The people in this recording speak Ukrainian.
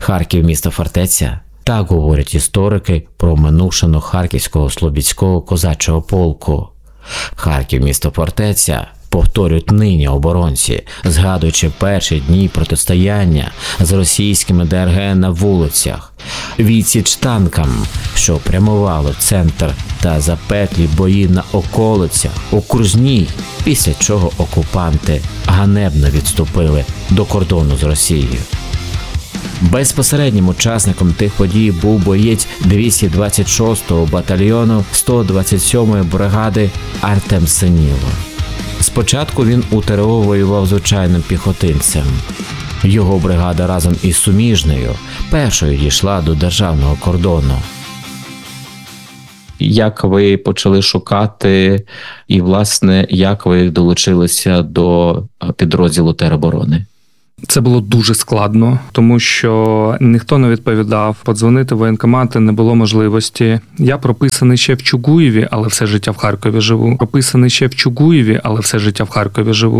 Харків – місто-фортеця? Так говорять історики про минувшину Харківського Слобідського козачого полку. Харків – місто-фортеця, повторюють нині оборонці, згадуючи перші дні протистояння з російськими ДРГ на вулицях, відсіч танкам, що прямували в центр, та запеклі бої на околицях, окружній, після чого окупанти ганебно відступили до кордону з Росією. Безпосереднім учасником тих подій був боєць 226-го батальйону 127-ї бригади Артем Синіло. Спочатку він у ТРО воював звичайним піхотинцем. Його бригада разом із суміжною першою дійшла до державного кордону. Як ви почали шукати і, власне, як ви долучилися до підрозділу тероборони? Це було дуже складно, тому що ніхто не відповідав, подзвонити в воєнкомати не було можливості. Я прописаний ще в Чугуєві, але все життя в Харкові живу.